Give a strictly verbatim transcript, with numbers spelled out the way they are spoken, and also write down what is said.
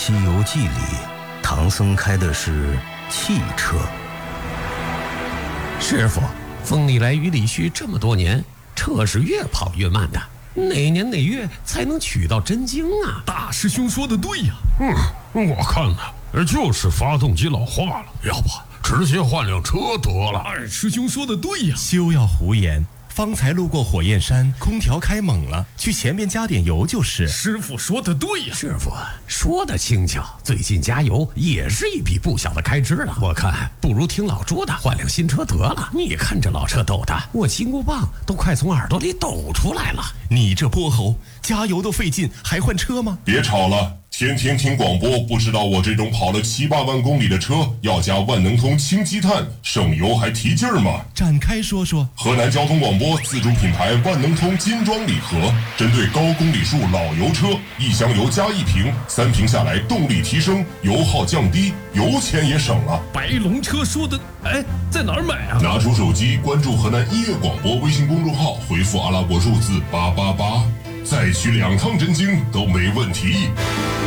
西游记》里，唐僧开的是汽车。 师傅，风里来雨里去这么多年，车是越跑越慢的，哪年哪月才能取到真经啊？ 大师兄说的对呀。 嗯，我看呢，就是发动机老化了，要不直接换辆车得了。 二师兄说的对呀。 休要胡言，方才路过火焰山，空调开猛了，去前面加点油就是。 师傅说的对呀。 师傅说的轻巧，最近加油也是一笔不小的开支了。我看不如听老朱的，换辆新车得了。你看这老车抖的，我金箍棒都快从耳朵里抖出来了。 你这泼猴，加油都费劲，还换车吗？ 别吵了。天天听广播，不知道我这种跑了七八万公里的车要加万能通氢积碳，省油还提劲儿吗？ 展开说说。 河南交通广播自主品牌万能通金装礼盒，针对高公里数老油车，一箱油加一瓶，三瓶下来动力提升，油耗降低，油钱也省了。 白龙车说的，哎，在哪儿买啊？ 拿出手机，关注河南音乐广播微信公众号，回复阿拉伯数字八八八，再取两趟真经都没问题。